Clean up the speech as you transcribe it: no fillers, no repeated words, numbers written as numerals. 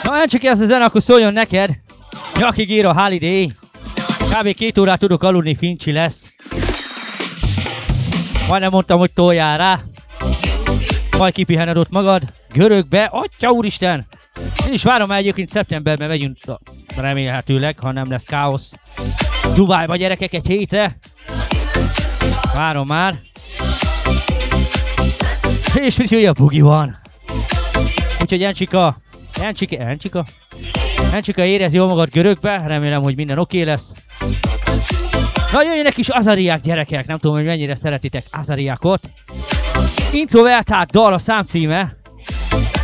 Ha nem csak ez a zene, akkor szóljon neked. Nyakig ír a Holiday. Kb. 2 órát tudok aludni, fincsi lesz. Majdnem mondtam, hogy toljál rá. Majd kipihened ott magad. Görögbe, atya úristen! Én is várom már egyébként szeptemberben megyünk remélhetőleg, ha nem lesz káosz. Dubájba gyerekek egy hétre. Várom már. És mit jöjj, a bugi van. Úgyhogy Encsika, érez jól magad Görögbe. Remélem, hogy minden oké lesz. Na jöjjenek is azariák gyerekek. Nem tudom, hogy mennyire szeretitek azariákot. Introvertált dal a számcíme.